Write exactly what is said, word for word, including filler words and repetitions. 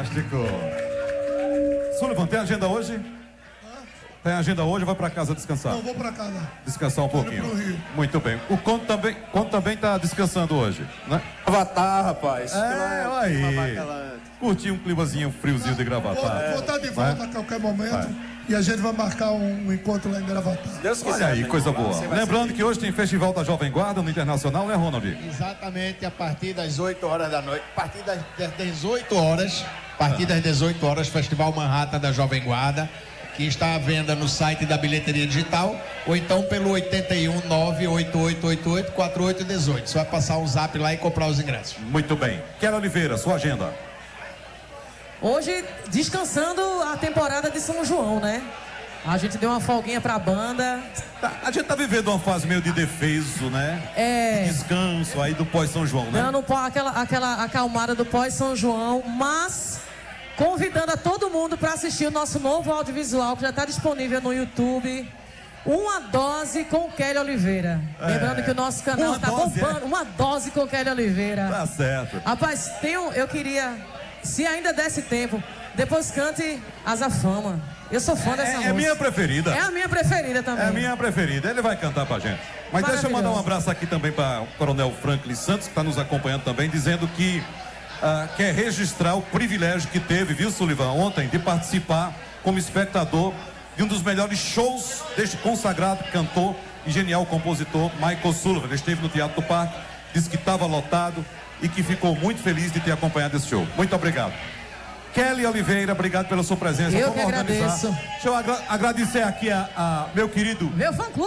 Fantástico. Sullivan, tem agenda hoje? Tem agenda hoje ou vai pra casa descansar? Não, vou pra casa. Descansar um pouquinho. Pro Rio. Muito bem. O Conto também, Conto também tá descansando hoje, né? Gravatar, rapaz. É, olha aí. Curtir um climazinho friozinho de Gravatar. Vou, vou estar de volta Vai. a qualquer momento. Vai. E a gente vai marcar um, um encontro lá em Gravatar. Deus quiser, Olha aí, né? coisa boa. Você vai Lembrando ser- que hoje tem Festival da Jovem Guarda no Internacional, né, Ronald? Exatamente, a partir das oito horas da noite, a partir das dezoito horas, a partir das dezoito horas, Festival Manhattan da Jovem Guarda, que está à venda no site da Bilheteria Digital, ou então pelo oito um nove oito oito oito oito quatro oito um oito. Você vai passar um zap lá e comprar os ingressos. Muito bem. Kelly Oliveira, sua agenda. Hoje, descansando a temporada de São João, né? A gente deu uma folguinha pra banda. Tá, a gente tá vivendo uma fase meio de defeso, né? É. De descanso aí do pós-São João, né? Dando pó- aquela, aquela acalmada do pós-São João, mas convidando a todo mundo para assistir o nosso novo audiovisual que já está disponível no YouTube. Uma dose com Kelly Oliveira. É. Lembrando que o nosso canal Uma está dose, bombando. é? Uma dose com Kelly Oliveira. Tá certo. Rapaz, tem um, eu queria, se ainda desse tempo, depois cante Asa Fama. Eu sou fã dessa É, música. é minha preferida. É a minha preferida também. É a minha preferida. Ele vai cantar pra gente. Mas deixa eu mandar um abraço aqui também para o Coronel Franklin Santos, que está nos acompanhando também, dizendo que ah, quer registrar o privilégio que teve, viu, Sullivan, ontem, de participar como espectador de um dos melhores shows deste consagrado cantor e genial compositor Michael Sullivan. Ele esteve no Teatro do Parque, disse que estava lotado e que ficou muito feliz de ter acompanhado esse show. Muito obrigado. Kelly Oliveira, obrigado pela sua presença. Eu Vamos que organizar. agradeço. Deixa eu agra- agradecer aqui a, a meu querido Meu fã-clube.